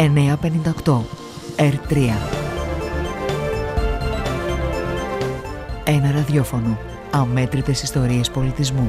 958 R3. Ένα ραδιόφωνο. Αμέτρητες ιστορίες πολιτισμού.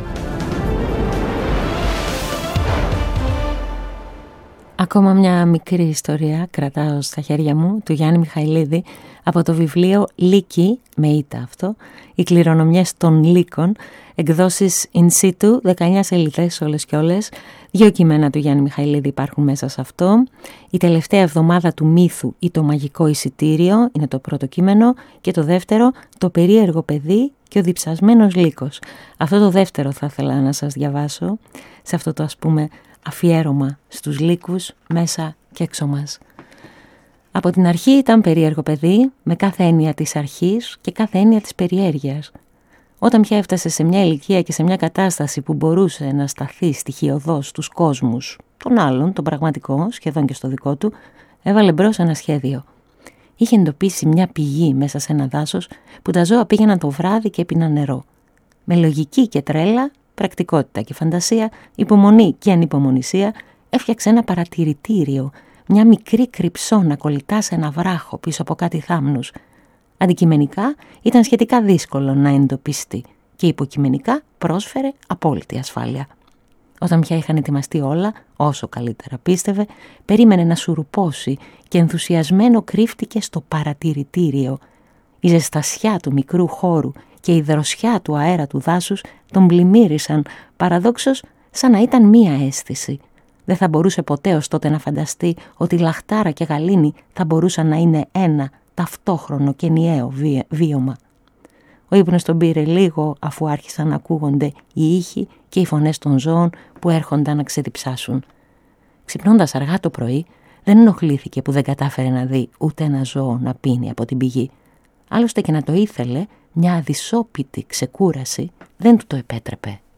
Ακόμα μια μικρή ιστορία κρατάω στα χέρια μου του Γιάννη Μιχαηλίδη από το βιβλίο «Λύκη», με ήττα αυτό, «Οι κληρονομιές των Λύκων», εκδόσεις in situ, 19 σελίδες όλες και όλες. 2 κείμενα του Γιάννη Μιχαηλίδη υπάρχουν μέσα σε αυτό. «Η τελευταία εβδομάδα του μύθου ή το μαγικό εισιτήριο» είναι το πρώτο κείμενο, και το δεύτερο «Το περίεργο παιδί και ο διψασμένος λύκος». Αυτό το δεύτερο θα ήθελα να σας διαβάσω, σε αυτό το, ας πούμε, αφιέρωμα στους λύκους μέσα και έξω μας. Από την αρχή ήταν περίεργο παιδί, με κάθε έννοια της αρχής και κάθε έννοια της περιέργειας. Όταν πια έφτασε σε μια ηλικία και σε μια κατάσταση που μπορούσε να σταθεί στοιχειωδώς στους κόσμους των άλλων, τον πραγματικό, σχεδόν και στο δικό του, έβαλε μπρος ένα σχέδιο. Είχε εντοπίσει μια πηγή μέσα σε ένα δάσος που τα ζώα πήγαιναν το βράδυ και έπιναν νερό. Με λογική και τρέλα, πρακτικότητα και φαντασία, υπομονή και ανυπομονησία, έφτιαξε ένα παρατηρητήριο, μια μικρή κρυψώνα κολλητά σε ένα βράχο πίσω από κάτι θάμνους. Αντικειμενικά ήταν σχετικά δύσκολο να εντοπιστεί και υποκειμενικά πρόσφερε απόλυτη ασφάλεια. Όταν πια είχαν ετοιμαστεί όλα, όσο καλύτερα πίστευε, περίμενε να σουρουπώσει και ενθουσιασμένο κρύφτηκε στο παρατηρητήριο. Η ζεστασιά του μικρού χώρου και η δροσιά του αέρα του δάσους τον πλημμύρισαν, παραδόξως σαν να ήταν μία αίσθηση. Δεν θα μπορούσε ποτέ ως τότε να φανταστεί ότι λαχτάρα και γαλήνη θα μπορούσαν να είναι ένα ταυτόχρονο και ενιαίο βίωμα. Ο ύπνος τον πήρε λίγο αφού άρχισαν να ακούγονται οι ήχοι και οι φωνές των ζώων που έρχονταν να ξεδιψάσουν. Ξυπνώντας αργά το πρωί, δεν ενοχλήθηκε που δεν κατάφερε να δει ούτε ένα ζώο να πίνει από την πηγή. Άλλωστε και να το ήθελε, μια αδυσόπιτη ξεκούραση δεν του το επέτρεπε